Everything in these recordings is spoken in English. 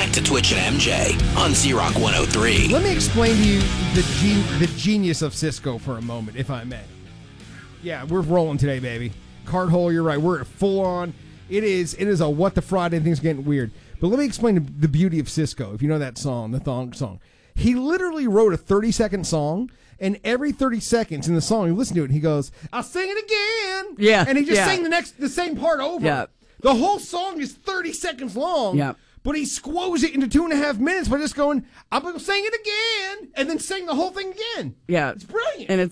back to Twitch and MJ on Z-Rock 103. Let me explain to you the genius of Cisco for a moment, if I may. Yeah, we're rolling today, baby. Card hole, you're right. We're full on. It is a what the Friday, things getting weird. But let me explain the beauty of Cisco, if you know that song, the thong song. He literally wrote a 30-second song, and every 30 seconds in the song, you listen to it, and he goes, I'll sing it again. Yeah. And he just sang the same part over. Yeah. The whole song is 30 seconds long. Yeah. But he squoze it into 2.5 minutes by just going, I'm going to sing it again, and then sing the whole thing again. Yeah. It's brilliant. And it's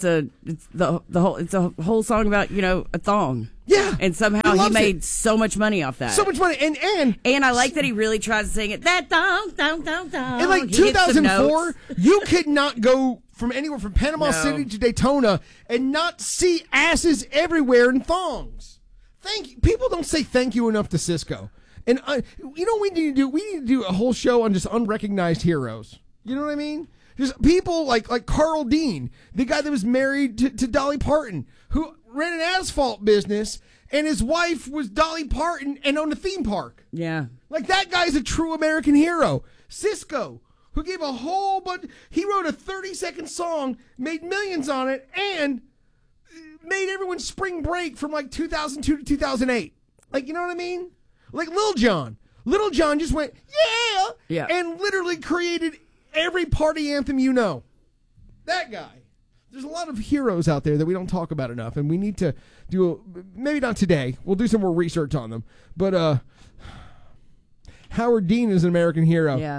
a whole song about, a thong. Yeah. And somehow he made so much money off that. So much money. And I like that he really tries to sing it. That thong, thong, thong, thong. in like 2004, you could not go from anywhere from Panama City to Daytona and not see asses everywhere in thongs. People don't say thank you enough to Cisco. And you know what we need to do? We need to do a whole show on just unrecognized heroes. You know what I mean? Just people like Carl Dean, the guy that was married to Dolly Parton, who ran an asphalt business, and his wife was Dolly Parton and owned a theme park. Yeah. Like, that guy's a true American hero. Cisco, who gave a whole bunch, he wrote a 30-second song, made millions on it, and made everyone spring break from like 2002 to 2008. Like, you know what I mean? Like Lil Jon. Lil Jon just went, yeah, and literally created every party anthem you know. That guy. There's a lot of heroes out there that we don't talk about enough, and we need to do, maybe not today, we'll do some more research on them, but Howard Dean is an American hero. Yeah.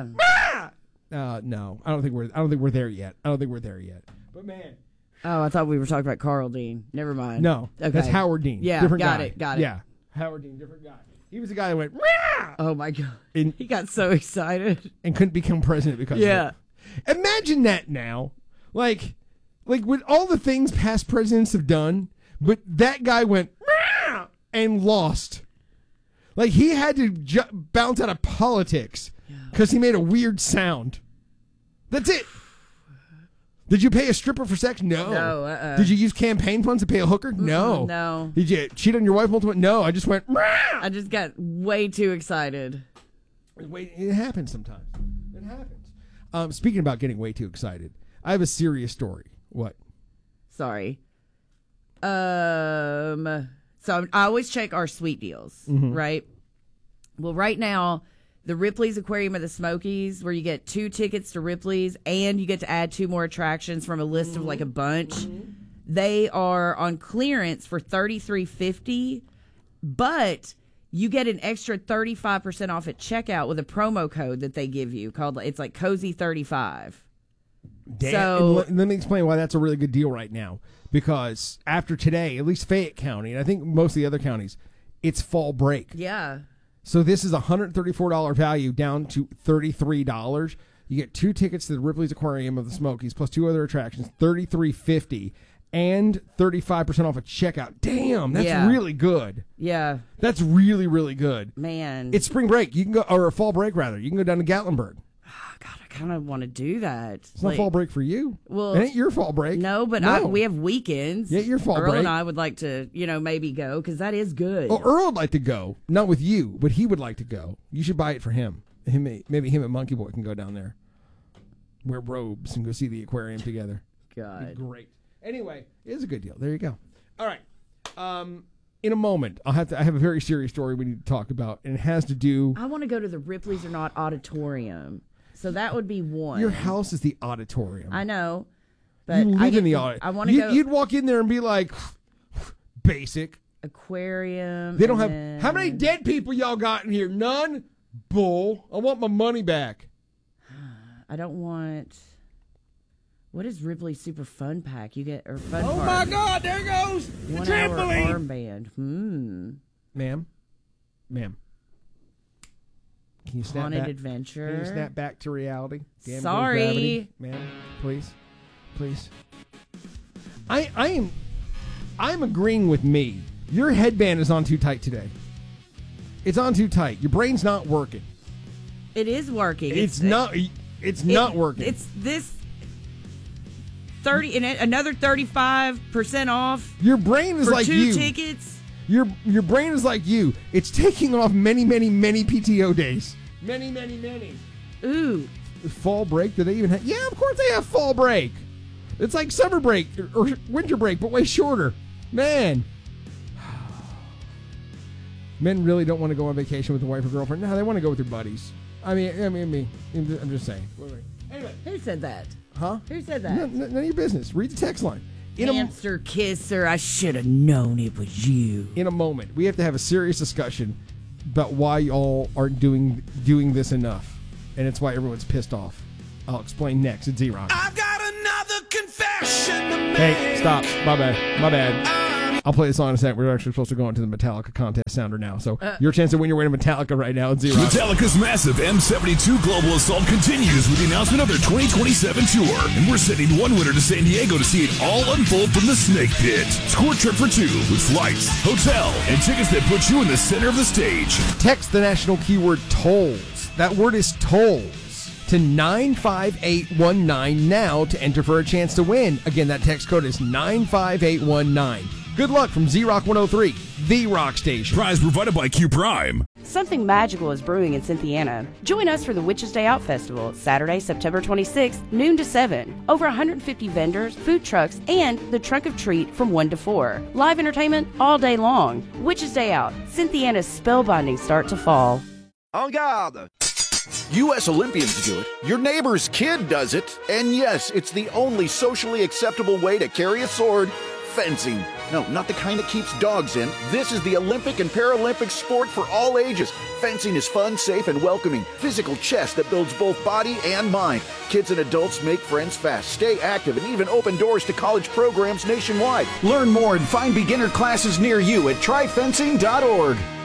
No, I don't think we're there yet. But man. Oh, I thought we were talking about Carl Dean. Never mind. No, okay. That's Howard Dean. Yeah, different got guy. it. Yeah, Howard Dean, different guy. He was the guy that went, Rah! Oh my God. And he got so excited. And couldn't become president because of it. Imagine that now. Like with all the things past presidents have done, but that guy went, Rah! And lost. Like, he had to bounce out of politics because he made a weird sound. That's it. Did you pay a stripper for sex? No. No. Did you use campaign funds to pay a hooker? No. No. Did you cheat on your wife multiple? No. I just went. Rah! I just got way too excited. It happens sometimes. It happens. Speaking about getting way too excited, I have a serious story. What? Sorry. So I always check our sweet deals, right? Well, right now, the Ripley's Aquarium of the Smokies, where you get 2 tickets to Ripley's and you get to add 2 more attractions from a list of like a bunch. They are on clearance for $33.50, but you get an extra 35% off at checkout with a promo code that they give you called, it's like Cozy35. Damn. So let me explain why that's a really good deal right now. Because after today, at least Fayette County, and I think most of the other counties, it's fall break. Yeah. So this is a $134 value down to $33. You get 2 tickets to the Ripley's Aquarium of the Smokies plus 2 other attractions, $33.50, and 35% off at checkout. Damn, that's really good. Yeah. That's really, really good. Man. It's spring break. You can go, or fall break rather. You can go down to Gatlinburg. God, I kind of want to do that. It's not fall break for you. Well, it ain't your fall break. No, but we have weekends. Yeah, your fall break. Earl and I would like to, maybe go because that is good. Well, Earl would like to go, not with you, but he would like to go. You should buy it for him. Maybe him and Monkey Boy can go down there, wear robes, and go see the aquarium together. God, great. Anyway, it's a good deal. There you go. All right. In a moment, I have a very serious story we need to talk about, and it has to do. I want to go to the Ripley's or Not auditorium. So that would be one. Your house is the auditorium. I know. But you live in the auditorium. I want to go. You'd walk in there and be like, basic. Aquarium. They don't have. How many dead people y'all got in here? None? Bull. I want my money back. I don't want. What is Ripley's Super Fun Pack? You get. Or Fun Park. My God, there goes the 1 trampoline. hour armband. Ma'am. Can you snap Haunted back? Adventure. Can you snap back to reality? Damn Sorry. gravity. Ma'am, please. I'm agreeing with me. Your headband is on too tight today. It's on too tight. Your brain's not working. It is working. It's not working. It's this 30 and another 35% off. Your brain is for like 2 you. tickets. Your brain is like you. It's taking off many, many, many PTO days Many, many, many. Ooh. Fall break? Do they even have? Yeah, of course they have fall break. It's like summer break or winter break, but way shorter. Man. Men really don't want to go on vacation with a wife or girlfriend. No, they want to go with their buddies. I mean, I'm just saying. Anyway. Who said that? Huh? Who said that? None of your business. Read the text line. Hamster kisser, I should have known it was you. In a moment, we have to have a serious discussion about why y'all aren't doing this enough. And it's why everyone's pissed off. I'll explain next at Z-Rock. I've got another confession to make. Hey, stop. My bad. I'll play the song in a second. We're actually supposed to go into the Metallica contest sounder now. So your chance to win your way to Metallica right now at Z-Rock. Metallica's massive M72 Global Assault continues with the announcement of their 2027 tour. And we're sending one winner to San Diego to see it all unfold from the Snake Pit. Score a trip for two with flights, hotel, and tickets that put you in the center of the stage. Text the national keyword tolls. That word is tolls to 95819 now to enter for a chance to win. Again, that text code is 95819. Good luck from Z-Rock 103, the rock station. Prize provided by Q Prime. Something magical is brewing in Cynthiana. Join us for the Witches Day Out Festival, Saturday, September 26th, noon to 7. Over 150 vendors, food trucks, and the Trunk of Treat from 1 to 4. Live entertainment all day long. Witches Day Out, Cynthiana's spellbinding start to fall. En garde! U.S. Olympians do it. Your neighbor's kid does it. And yes, it's the only socially acceptable way to carry a sword. Fencing. No, not the kind that keeps dogs in. This is the Olympic and Paralympic sport for all ages. Fencing is fun, safe, and welcoming. Physical chess that builds both body and mind. Kids and adults make friends fast, stay active, and even open doors to college programs nationwide. Learn more and find beginner classes near you at tryfencing.org.